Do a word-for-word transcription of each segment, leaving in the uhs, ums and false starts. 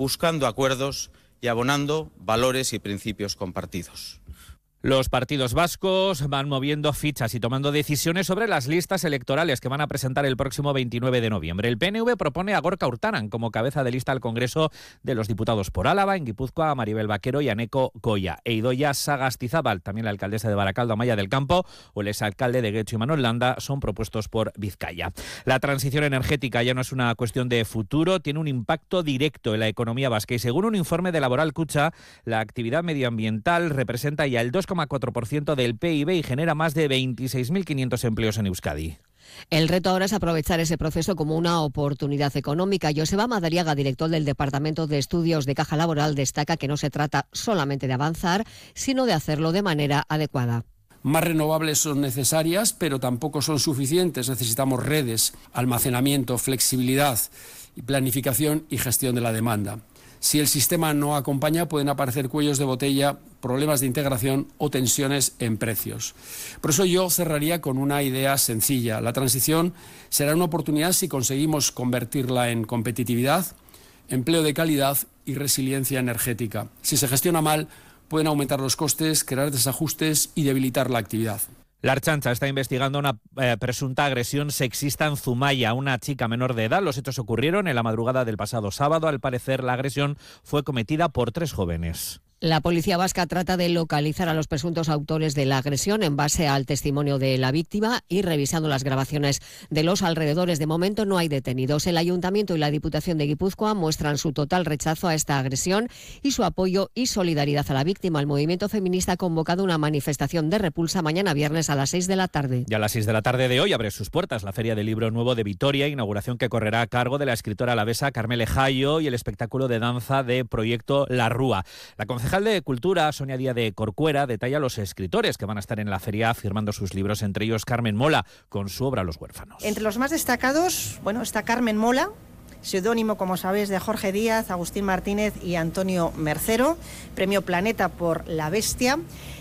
buscando acuerdos y abonando valores y principios compartidos. Los partidos vascos van moviendo fichas y tomando decisiones sobre las listas electorales que van a presentar el próximo veintinueve de noviembre. El P N V propone a Gorka Urtaran como cabeza de lista al Congreso de los Diputados por Álava, en Guipúzcoa a Maribel Vaquero y a Neko Goya. E Idoia Sagastizábal, también la alcaldesa de Baracaldo, Amaya del Campo, o el exalcalde de Getxo, Imanol Landa, son propuestos por Vizcaya. La transición energética ya no es una cuestión de futuro, tiene un impacto directo en la economía vasca y según un informe de Laboral Kutxa, la actividad medioambiental representa ya el dos coma cuatro por ciento del P I B y genera más de veintiséis mil quinientos empleos en Euskadi. El reto ahora es aprovechar ese proceso como una oportunidad económica. Joseba Madariaga, director del Departamento de Estudios de Caja Laboral, destaca que no se trata solamente de avanzar, sino de hacerlo de manera adecuada. Más renovables son necesarias, pero tampoco son suficientes. Necesitamos redes, almacenamiento, flexibilidad, planificación y gestión de la demanda. Si el sistema no acompaña, pueden aparecer cuellos de botella, problemas de integración o tensiones en precios. Por eso yo cerraría con una idea sencilla. La transición será una oportunidad si conseguimos convertirla en competitividad, empleo de calidad y resiliencia energética. Si se gestiona mal, pueden aumentar los costes, crear desajustes y debilitar la actividad. La Ertzaintza está investigando una eh, presunta agresión sexista en Zumaya a una chica menor de edad. Los hechos ocurrieron en la madrugada del pasado sábado. Al parecer, la agresión fue cometida por tres jóvenes. La policía vasca trata de localizar a los presuntos autores de la agresión en base al testimonio de la víctima y revisando las grabaciones de los alrededores. De momento no hay detenidos. El Ayuntamiento y la Diputación de Guipúzcoa muestran su total rechazo a esta agresión y su apoyo y solidaridad a la víctima. El movimiento feminista ha convocado una manifestación de repulsa mañana viernes a las seis de la tarde. Y a las seis de la tarde de hoy abre sus puertas la Feria del Libro Nuevo de Vitoria, inauguración que correrá a cargo de la escritora alavesa Carmele Jayo y el espectáculo de danza de Proyecto La Rúa. La concejal de Cultura, Sonia Díaz de Corcuera, detalla los escritores que van a estar en la feria firmando sus libros, entre ellos Carmen Mola, con su obra Los huérfanos. Entre los más destacados, bueno, está Carmen Mola, seudónimo, como sabéis, de Jorge Díaz, Agustín Martínez y Antonio Mercero, Premio Planeta por La Bestia,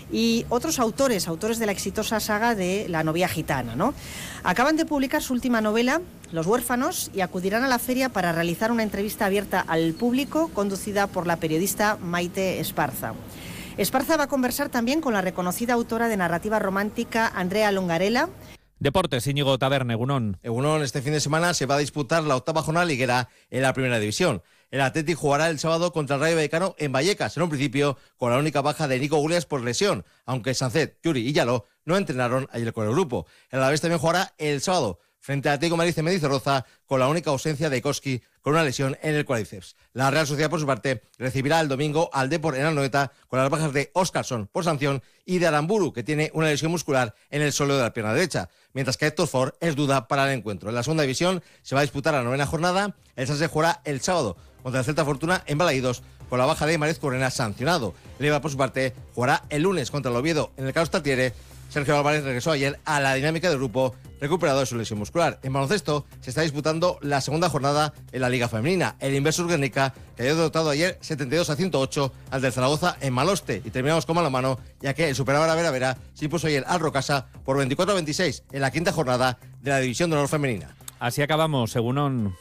y otros autores, autores de la exitosa saga de La novia gitana, ¿no? Acaban de publicar su última novela, Los huérfanos, y acudirán a la feria para realizar una entrevista abierta al público, conducida por la periodista Maite Esparza. Esparza va a conversar también con la reconocida autora de narrativa romántica Andrea Longarela. Deportes, Íñigo Taberne, Egunon. Egunon, este fin de semana se va a disputar la octava jornada liguera en la primera división. El Athletic jugará el sábado contra el Rayo Vallecano en Vallecas, en un principio con la única baja de Nico Gulias por lesión, aunque Sancet, Yuri y Yaló no entrenaron ayer con el grupo. El Alavés también jugará el sábado frente al Atlético de Madrid en Mendizorroza, con la única ausencia de Koski con una lesión en el cuádriceps. La Real Sociedad, por su parte, recibirá el domingo al Depor en Anoeta con las bajas de Óscarson por sanción y de Aramburu, que tiene una lesión muscular en el sóleo de la pierna derecha, mientras que Héctor Ford es duda para el encuentro. En la segunda división se va a disputar la novena jornada. El Sanse jugará el sábado contra el Celta Fortuna en Balaídos, con la baja de Maríz Correna sancionado. El Eibar, por su parte, jugará el lunes contra el Oviedo en el Carlos Tartiere. Sergio Álvarez regresó ayer a la dinámica del grupo, recuperado de su lesión muscular. En baloncesto se está disputando la segunda jornada en la Liga Femenina. El Inversor Guernica, que había derrotado ayer setenta y dos a ciento ocho al del Zaragoza en Maloste. Y terminamos con mano a mano, ya que el Superávara Vera Vera se impuso ayer al Rocasa por veinticuatro a veintiséis en la quinta jornada de la División de Honor Femenina. Así acabamos, Egunon.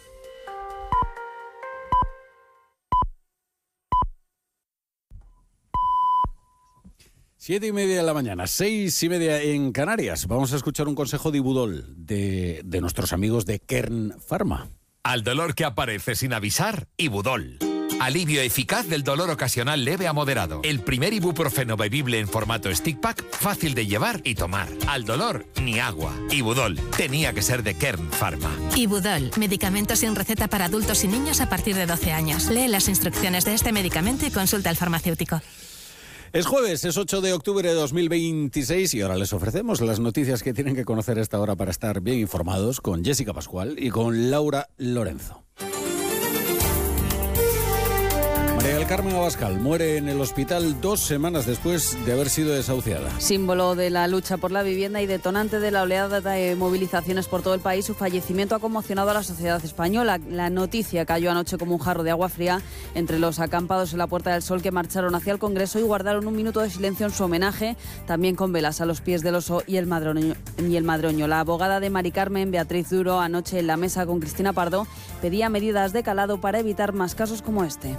Siete y media de la mañana, seis y media en Canarias. Vamos a escuchar un consejo de Ibudol de, de nuestros amigos de Kern Pharma. Al dolor que aparece sin avisar, Ibudol. Alivio eficaz del dolor ocasional leve a moderado. El primer ibuprofeno bebible en formato stick pack, fácil de llevar y tomar. Al dolor, ni agua. Ibudol. Tenía que ser de Kern Pharma. Ibudol. Medicamento sin receta para adultos y niños a partir de doce años. Lee las instrucciones de este medicamento y consulta al farmacéutico. Es jueves, es ocho de octubre de dos mil veintiséis y ahora les ofrecemos las noticias que tienen que conocer a esta hora para estar bien informados con Jessica Pascual y con Laura Lorenzo. María del Carmen Abascal muere en el hospital dos semanas después de haber sido desahuciada. Símbolo de la lucha por la vivienda y detonante de la oleada de movilizaciones por todo el país, su fallecimiento ha conmocionado a la sociedad española. La noticia cayó anoche como un jarro de agua fría entre los acampados en la Puerta del Sol que marcharon hacia el Congreso y guardaron un minuto de silencio en su homenaje, también con velas a los pies del oso y el madroño. Y el madroño. La abogada de Mari Carmen, Beatriz Duro, anoche en la mesa con Cristina Pardo, pedía medidas de calado para evitar más casos como este.